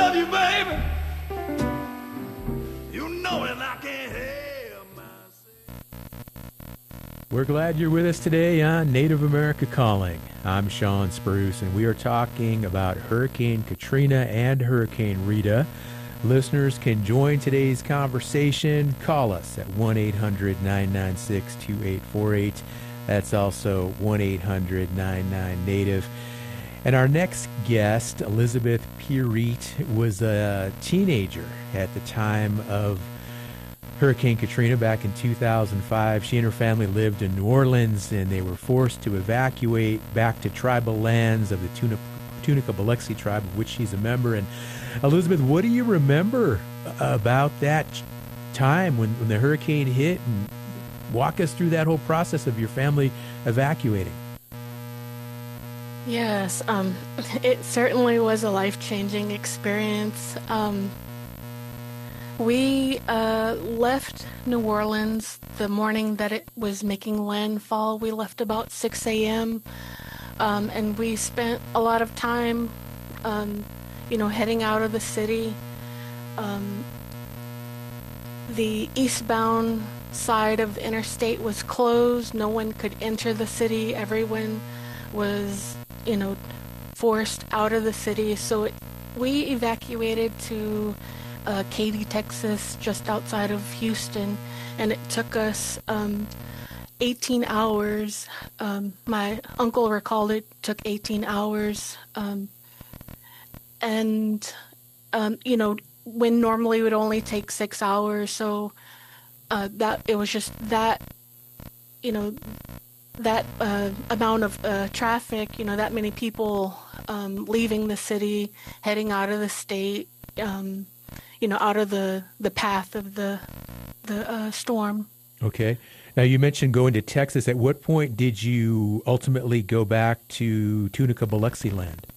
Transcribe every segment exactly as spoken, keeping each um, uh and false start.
love you, baby. You know it, I can't help myself. We're glad you're with us today on Native America Calling. I'm Sean Spruce, and we are talking about Hurricane Katrina and Hurricane Rita. Listeners can join today's conversation. Call us at one eight hundred nine nine six two eight four eight. That's also one eight hundred nine nine Native. And our next guest, Elizabeth Pierite, was a teenager at the time of Hurricane Katrina back in two thousand five. She and her family lived in New Orleans, and they were forced to evacuate back to tribal lands of the Tuna, Tunica Biloxi tribe, of which she's a member. And Elizabeth, what do you remember about that time when, when the hurricane hit? And walk us through that whole process of your family evacuating. Yes, um, it certainly was a life-changing experience. Um, we uh, left New Orleans the morning that it was making landfall. We left about six a.m., um, and we spent a lot of time, um, you know, heading out of the city. Um, the eastbound side of the interstate was closed. No one could enter the city. Everyone was, you know, forced out of the city. So it, we evacuated to uh, Katy, Texas, just outside of Houston, and it took us um, eighteen hours. Um, my uncle recalled it took eighteen hours. Um, and, um, you know, when normally it would only take six hours. So uh, that it was just that, you know, that uh, amount of uh, traffic, you know, that many people um, leaving the city, heading out of the state, um, you know, out of the, the path of the the uh, storm. Okay. Now, you mentioned going to Texas. At what point did you ultimately go back to Tunica Biloxi land?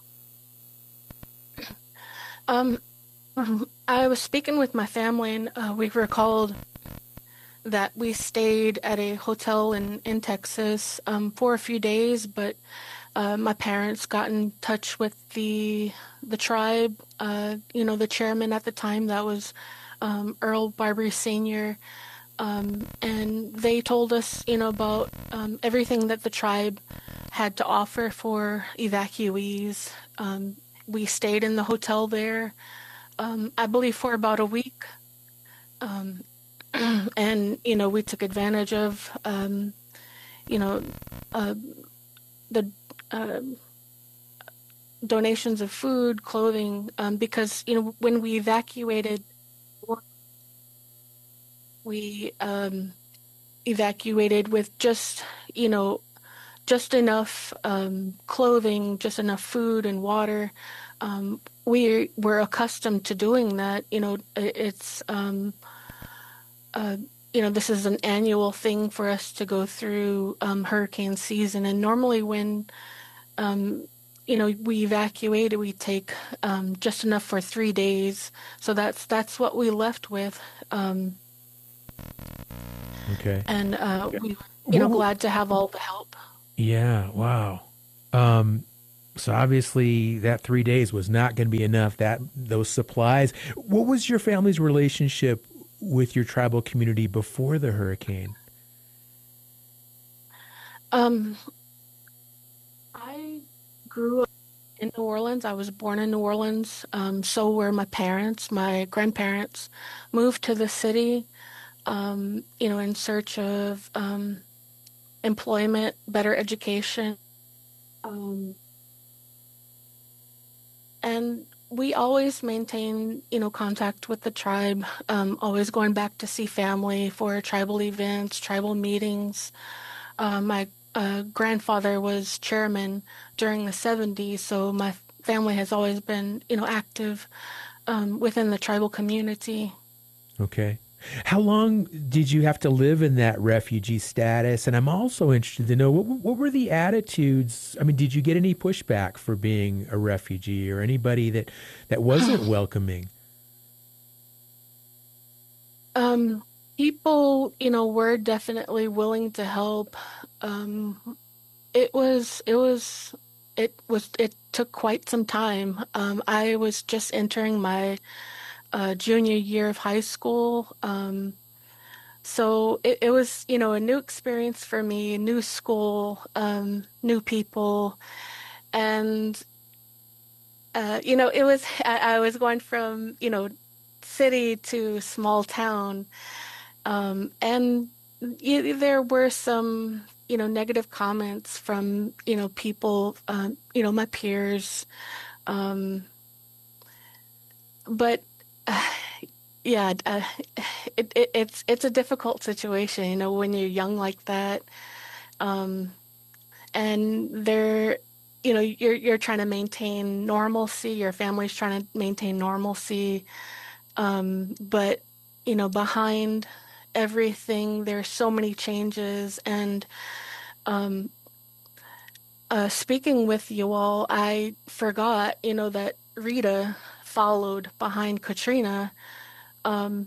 Um, I was speaking with my family, and uh, we recalled that we stayed at a hotel in, in Texas um, for a few days, but uh, my parents got in touch with the the tribe, uh, you know, the chairman at the time, that was um, Earl Barbary Senior, um, and they told us, you know, about um, everything that the tribe had to offer for evacuees. Um, we stayed in the hotel there, um, I believe, for about a week. Um, and, you know, we took advantage of, um, you know, uh, the uh, donations of food, clothing, um, because, you know, when we evacuated, we um, evacuated with just, you know, just enough um, clothing, just enough food and water. Um, we were accustomed to doing that. You know, it's... Um, Uh, you know, this is an annual thing for us to go through um, hurricane season. And normally when, um, you know, we evacuate, we take um, just enough for three days. So that's that's what we left with. Um, okay. And uh, we, you know, glad to have all the help. Yeah, wow. Um, so obviously that three days was not going to be enough, that those supplies. What was your family's relationship with your tribal community before the hurricane? Um, I grew up in New Orleans. I was born in New Orleans. Um, so were my parents. My grandparents moved to the city, um, you know, in search of um, employment, better education. Um, and we always maintain, you know, contact with the tribe, um, always going back to see family for tribal events, tribal meetings. Uh, my uh, grandfather was chairman during the seventies, so my family has always been, you know, active um, within the tribal community. Okay. How long did you have to live in that refugee status? And I'm also interested to know, what, what were the attitudes? I mean, did you get any pushback for being a refugee, or anybody that, that wasn't welcoming? Um, people, you know, were definitely willing to help. Um, it was, it was, it was, it took quite some time. Um, I was just entering my uh, junior year of high school. Um, so it, it was, you know, a new experience for me, new school, um, new people. And, uh, you know, it was, I, I was going from, you know, city to small town. Um, and y there were some, you know, negative comments from, you know, people, um, you know, my peers. Um, but uh, yeah, uh, it, it, it's it's a difficult situation, you know, when you're young like that. Um, and they're, you know, you're you're trying to maintain normalcy. Your family's trying to maintain normalcy. Um, but you know, behind everything, there's so many changes. And um, uh, speaking with you all, I forgot, you know, that Rita followed behind Katrina. Um,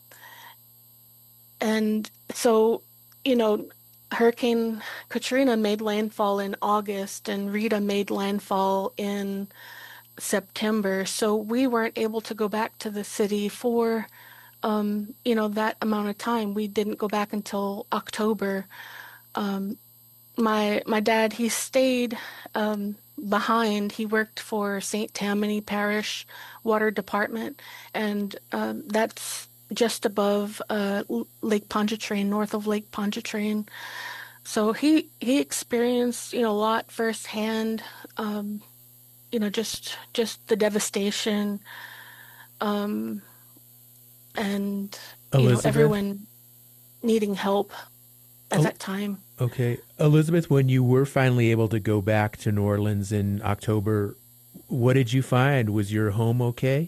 and so, you know, Hurricane Katrina made landfall in August, and Rita made landfall in September. So we weren't able to go back to the city for um, you know, that amount of time. We didn't go back until October. Um, my my dad, he stayed um, behind. He worked for Saint Tammany Parish Water Department, and um, that's just above uh, Lake Pontchartrain, north of Lake Pontchartrain. So he he experienced, you know, a lot firsthand. Um, you know, just just the devastation, um, and you know, Elizabeth? everyone needing help at Oh, that time. okay. Elizabeth, when you were finally able to go back to New Orleans in October, what did you find? Was your home okay?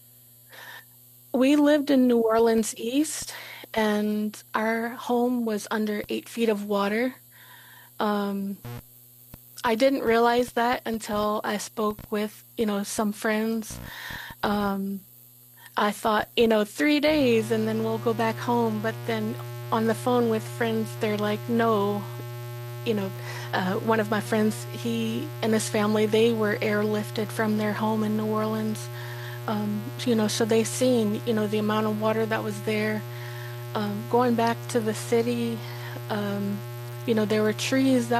We lived in New Orleans East, and our home was under eight feet of water. Um, I didn't realize that until I spoke with, you know, some friends. Um, I thought, you know, three days and then we'll go back home. But then on the phone with friends, they're like, no, you know, uh, one of my friends, he and his family, they were airlifted from their home in New Orleans. Um, you know, so they seen, you know, the amount of water that was there. Um, going back to the city, um, you know, there were trees that